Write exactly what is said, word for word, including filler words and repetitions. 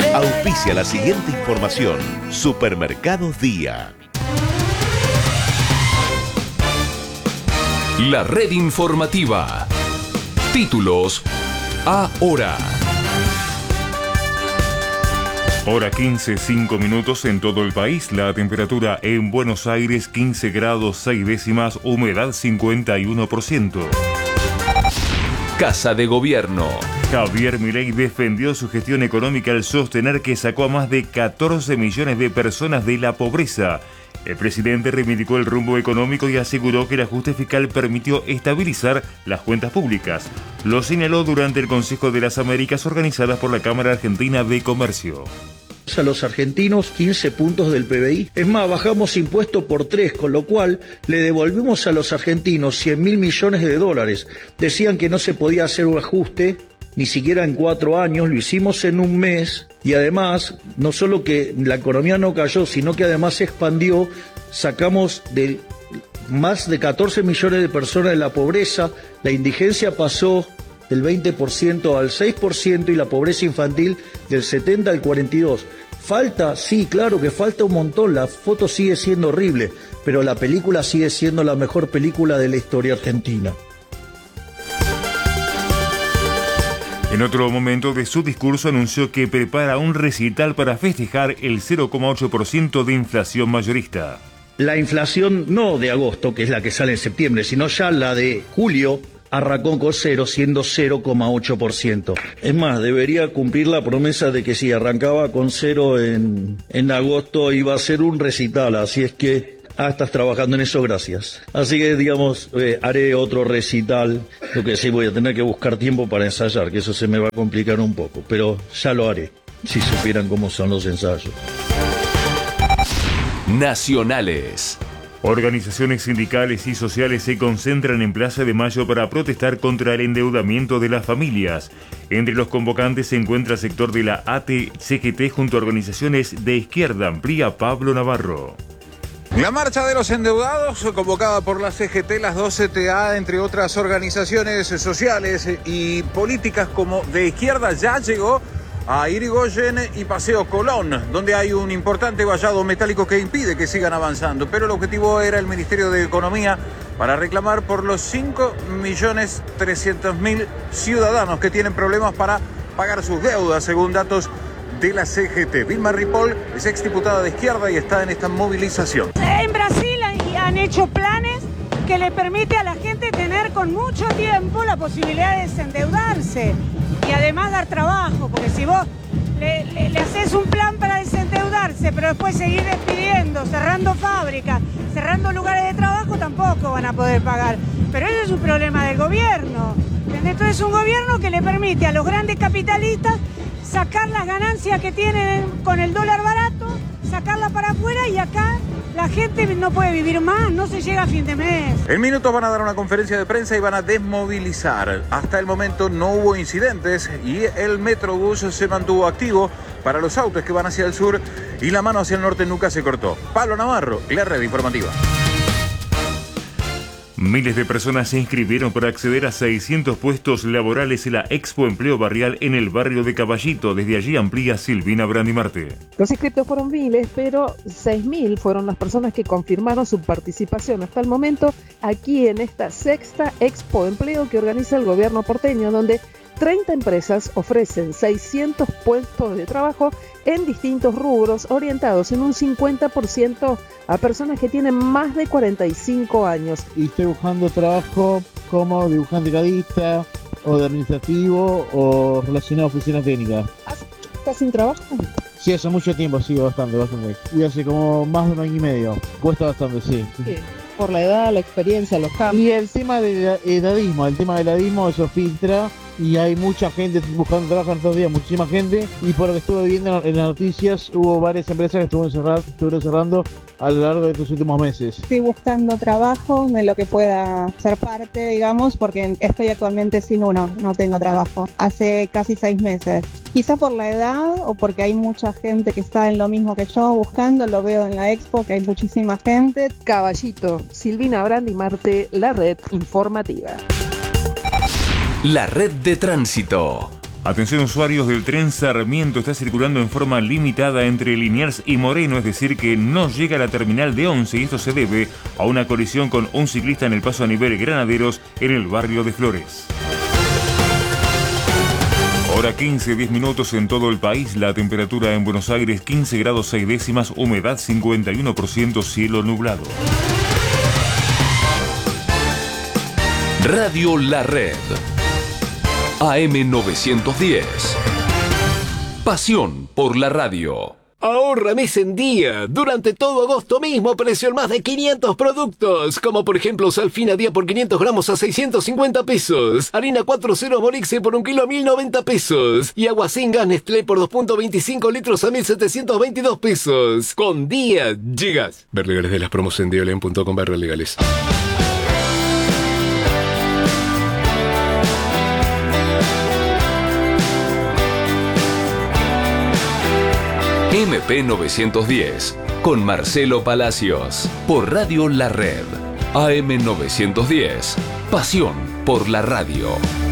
Auspicia la siguiente información. Supermercados Día. La red informativa. Títulos ahora. Hora quince, cinco minutos en todo el país. La temperatura en Buenos Aires quince grados seis décimas, humedad cincuenta y uno por ciento. Casa de Gobierno. Javier Milei defendió su gestión económica al sostener que sacó a más de catorce millones de personas de la pobreza. El presidente reivindicó el rumbo económico y aseguró que el ajuste fiscal permitió estabilizar las cuentas públicas. Lo señaló durante el Consejo de las Américas organizadas por la Cámara Argentina de Comercio. A los argentinos quince puntos del P B I. Es más, bajamos impuesto por tres, con lo cual le devolvimos a los argentinos cien mil millones de dólares. Decían que no se podía hacer un ajuste, ni siquiera en cuatro años, lo hicimos en un mes y además, no solo que la economía no cayó, sino que además se expandió, sacamos de más de catorce millones de personas de la pobreza, la indigencia pasó del veinte por ciento al seis por ciento y la pobreza infantil del setenta al cuarenta y dos por ciento. Falta, sí, claro que falta un montón, la foto sigue siendo horrible, pero la película sigue siendo la mejor película de la historia argentina. En otro momento de su discurso anunció que prepara un recital para festejar el cero coma ocho por ciento de inflación mayorista. La inflación no de agosto, que es la que sale en septiembre, sino ya la de julio, arrancó con cero, siendo cero coma ocho por ciento. Es más, debería cumplir la promesa de que si arrancaba con cero en, en agosto iba a ser un recital, así es que... Ah, estás trabajando en eso, gracias. Así que, digamos, eh, haré otro recital, lo que sí voy a tener que buscar tiempo para ensayar, que eso se me va a complicar un poco, pero ya lo haré, si supieran cómo son los ensayos. Nacionales. Organizaciones sindicales y sociales se concentran en Plaza de Mayo para protestar contra el endeudamiento de las familias. Entre los convocantes se encuentra el sector de la A T C G T junto a organizaciones de izquierda, amplía Pablo Navarro. La marcha de los endeudados, convocada por la C G T, las dos C T A, entre otras organizaciones sociales y políticas como de izquierda, ya llegó a Irigoyen y Paseo Colón, donde hay un importante vallado metálico que impide que sigan avanzando. Pero el objetivo era el Ministerio de Economía para reclamar por los cinco millones trescientos mil ciudadanos que tienen problemas para pagar sus deudas, según datos de la C G T. Vilma Ripoll es exdiputada de izquierda y está en esta movilización. En Brasil han hecho planes que le permite a la gente tener con mucho tiempo la posibilidad de desendeudarse y además dar trabajo, porque si vos le, le, le haces un plan para desendeudarse, pero después seguir despidiendo, cerrando fábricas, cerrando lugares de trabajo, tampoco van a poder pagar. Pero eso es un problema del gobierno. Entonces es un gobierno que le permite a los grandes capitalistas sacar las ganancias que tienen con el dólar barato, sacarla para afuera y acá la gente no puede vivir más, no se llega a fin de mes. En minutos van a dar una conferencia de prensa y van a desmovilizar. Hasta el momento no hubo incidentes y el Metrobús se mantuvo activo para los autos que van hacia el sur y la mano hacia el norte nunca se cortó. Pablo Navarro, la red informativa. Miles de personas se inscribieron para acceder a seiscientos puestos laborales en la Expo Empleo Barrial en el barrio de Caballito. Desde allí amplía Silvina Brandimarte. Los inscriptos fueron miles, pero seis mil fueron las personas que confirmaron su participación hasta el momento aquí en esta sexta Expo Empleo que organiza el gobierno porteño, donde treinta empresas ofrecen seiscientos puestos de trabajo en distintos rubros, orientados en un cincuenta por ciento a personas que tienen más de cuarenta y cinco años. Y estoy buscando trabajo como dibujante cadista, o de administrativo, o relacionado a oficina técnica. ¿Estás sin trabajo? Sí, hace mucho tiempo, sí, bastante, bastante. Y hace como más de un año y medio. Cuesta bastante, sí. Sí. Por la edad, la experiencia, los cambios. Y el tema del edadismo, el tema del edadismo, eso filtra. Y hay mucha gente buscando trabajo en estos días, muchísima gente. Y por lo que estuve viendo en las noticias, hubo varias empresas que estuvieron cerrando, estuvieron cerrando a lo largo de estos últimos meses. Estoy buscando trabajo de lo que pueda ser parte, digamos, porque estoy actualmente sin uno, no tengo trabajo. Hace casi seis meses. Quizá por la edad o porque hay mucha gente que está en lo mismo que yo buscando, lo veo en la expo, que hay muchísima gente. Caballito, Silvina Brandimarte, la red informativa. La red de tránsito. Atención usuarios del tren Sarmiento, está circulando en forma limitada entre Liniers y Moreno, es decir que no llega a la terminal de Once y esto se debe a una colisión con un ciclista en el paso a nivel Granaderos en el barrio de Flores. Hora quince, diez minutos en todo el país, la temperatura en Buenos Aires quince grados seis décimas, humedad cincuenta y uno por ciento, cielo nublado. Radio La Red. A M novecientos diez. Pasión por la radio. Ahorra mes en día. Durante todo agosto mismo precio en más de quinientos productos. Como por ejemplo sal fina día por quinientos gramos a seiscientos cincuenta pesos. Harina cuatro cero Morixe por un kilo a mil noventa pesos. Y agua sin gas Nestlé por dos punto veinticinco litros a mil setecientos veintidós pesos. Con día llegas. Ver legales de las promos en diolen punto com barra legales. M P novecientos diez, con Marcelo Palacios, por Radio La Red. A M novecientos diez, pasión por la radio.